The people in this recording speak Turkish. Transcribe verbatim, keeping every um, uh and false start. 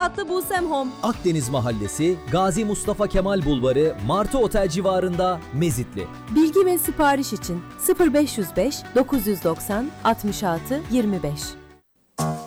Tatlı Busem Home. Akdeniz Mahallesi, Gazi Mustafa Kemal Bulvarı, Martı Otel civarında, Mezitli. Bilgi ve sipariş için sıfır beş yüz beş dokuz yüz doksan altmış altı yirmi beş.